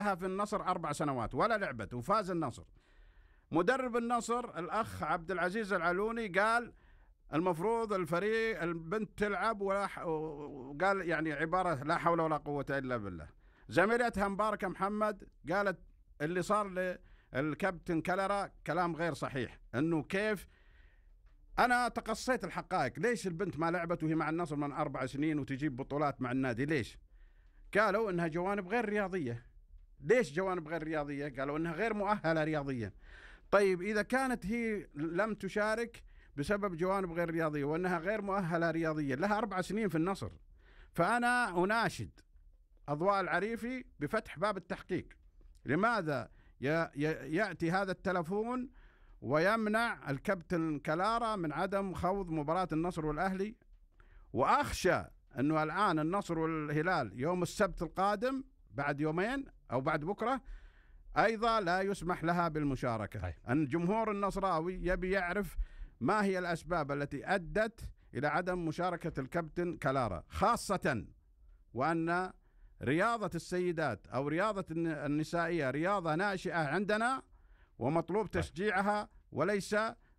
في النصر 4 سنوات ولا لعبت وفاز النصر. مدرب النصر الأخ عبد العزيز العلوني قال المفروض الفريق البنت تلعب وقال يعني عبارة لا حول ولا قوة إلا بالله. زميلتها مباركة محمد قالت اللي صار للكابتن كلرا كلام غير صحيح، انه كيف انا تقصيت الحقائق، ليش البنت ما لعبت وهي مع النصر من 4 سنين وتجيب بطولات مع النادي؟ ليش؟ قالوا انها جوانب غير رياضية. ليش جوانب غير رياضية؟ قالوا انها غير مؤهلة رياضيا. طيب اذا كانت هي لم تشارك بسبب جوانب غير رياضية وانها غير مؤهلة رياضيا، لها 4 سنين في النصر، فانا اناشد أضواء العريفي بفتح باب التحقيق. لماذا يأتي هذا التلفون ويمنع الكابتن كلارا من عدم خوض مباراة النصر والأهلي؟ وأخشى أنه الآن النصر والهلال يوم السبت القادم بعد يومين أو بعد بكرة أيضا لا يسمح لها بالمشاركة. أن الجمهور النصراوي يبي يعرف ما هي الأسباب التي أدت إلى عدم مشاركة الكابتن كلارا، خاصة وأن رياضة السيدات أو رياضة النسائية رياضة ناشئة عندنا ومطلوب تشجيعها، وليس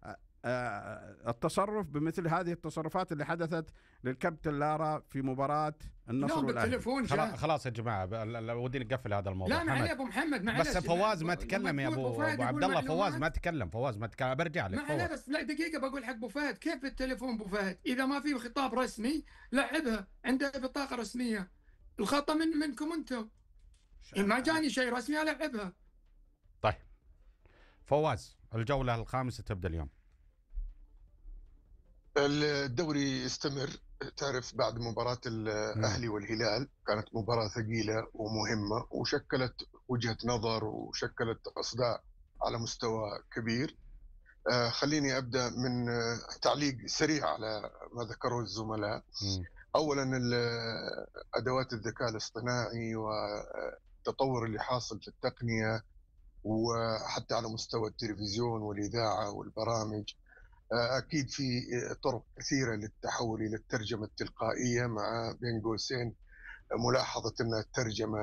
التصرف بمثل هذه التصرفات اللي حدثت للكابتن لارا في مباراة النصر والأهلي. خلاص يا جماعة ودي نقفل هذا الموضوع. لا معلي يا أبو محمد، بس فواز ما تكلم يا أبو عبد الله. فواز ما تكلم. برجع لك فواز. بس لا دقيقة بقول حق أبو فهد، كيف التليفون أبو فهد إذا ما في خطاب رسمي لعبها عنده بطاقة رسمية؟ الخطأ منكم انتم، ما جاني شيء رسمي ألعبها. طيب فواز، الجولة الخامسة تبدأ اليوم. الدوري يستمر. تعرف بعد مباراة الأهلي والهلال كانت مباراة ثقيلة ومهمة وشكلت وجهة نظر وشكلت أصداء على مستوى كبير. خليني أبدأ من تعليق سريع على ما ذكره الزملاء. أولا أدوات الذكاء الاصطناعي والتطور اللي حاصل في التقنية وحتى على مستوى التلفزيون والإذاعة والبرامج، أكيد في طرق كثيرة للتحول إلى الترجمة التلقائية، مع بين قوسين ملاحظة أن الترجمة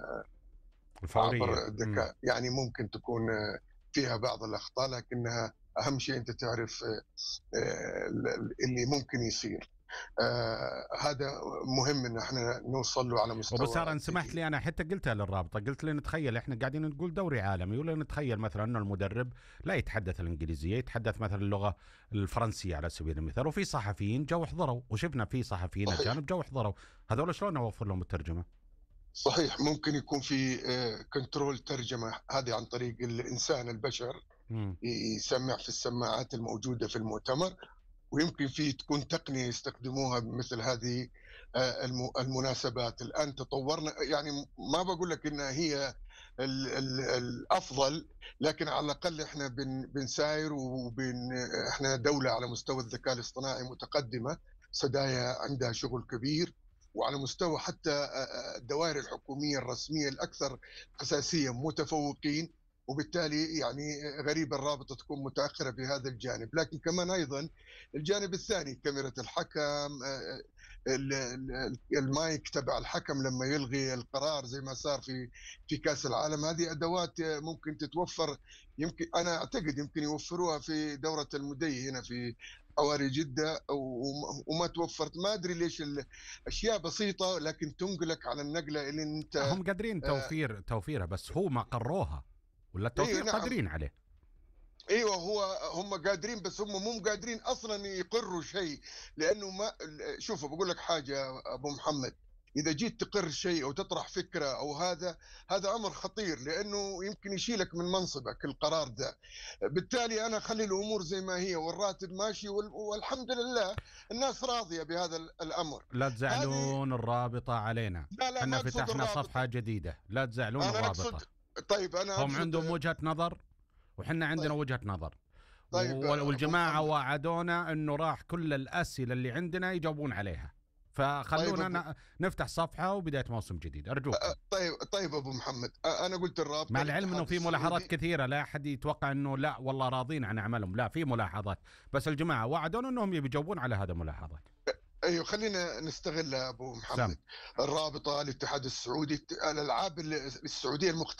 عبر الذكاء يعني ممكن تكون فيها بعض الأخطاء، لكنها أهم شيء أنت تعرف اللي ممكن يصير. هذا مهم ان احنا نوصل له على مستوى. ابو ساره ان سمحت لي، انا حتى قلتها للرابطه، قلت لي نتخيل احنا قاعدين نقول دوري عالمي، ولا نتخيل مثلا انه المدرب لا يتحدث الانجليزيه، يتحدث مثلا اللغه الفرنسيه على سبيل المثال، وفي صحفيين جو حضروا، وشفنا في صحفيين اجانب جو حضروا، هذول شلون نوفر لهم الترجمه؟ صحيح، ممكن يكون في كنترول ترجمه هذه عن طريق الانسان البشر يسمع في السماعات الموجوده في المؤتمر، ويمكن في تكون تقنية يستخدموها بمثل هذه المناسبات. الآن تطورنا، يعني ما بقول لك إنها هي الأفضل، لكن على الأقل إحنا بنساير إحنا دولة على مستوى الذكاء الاصطناعي متقدمة، سدايا عندها شغل كبير، وعلى مستوى حتى الدوائر الحكومية الرسمية الأكثر حساسية متفوقين، وبالتالي يعني غريب الرابطة تكون متأخرة في هذا الجانب. لكن كمان أيضا الجانب الثاني، كاميرا الحكم، المايك تبع الحكم لما يلغي القرار زي ما صار في كأس العالم، هذه أدوات ممكن تتوفر. يمكن أنا أعتقد يمكن يوفروها في دورة المدي هنا في حواري جدة وما توفرت. ما أدري ليش، الأشياء بسيطة لكن تنقلك على النقلة اللي أنت هم قادرين توفيرها، بس هو ما قروها ولا التوفير قادرين عليه. ايوه هم قادرين، بس هم مو قادرين اصلا يقروا شيء، لانه ما شوف بقول لك حاجه ابو محمد، اذا جيت تقر شيء او تطرح فكره او هذا امر خطير، لانه يمكن يشيلك من منصبك القرار ده. بالتالي انا اخلي الامور زي ما هي والراتب ماشي والحمد لله الناس راضيه بهذا الامر. لا تزعلون الرابطه علينا، احنا فتحنا صفحه جديده، لا تزعلون الرابطه. طيب هم عندهم وجهة نظر وحنا عندنا وجهة نظر. طيب والجماعة وعدونا انه راح كل الأسئلة اللي عندنا يجاوبون عليها، فخلونا نفتح صفحة وبداية موسم جديد أرجوك. طيب أبو محمد، أنا قلت الرابطة، مع العلم أنه في ملاحظات كثيرة، لا أحد يتوقع أنه لا والله راضين عن عملهم، لا في ملاحظات، بس الجماعة وعدونا أنهم يجاوبون على هذا الملاحظات. ايوه خلينا نستغلها ابو محمد. الرابطه، الاتحاد السعودي، الالعاب السعوديه المختلفه